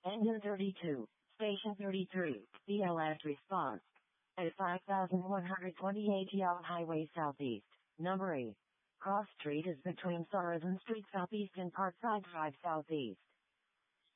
Engine 32, Station 33, BLS response. At 5128 Yonge Highway Southeast, number 8. Cross Street is between Sorensen Street Southeast and Parkside Drive Southeast.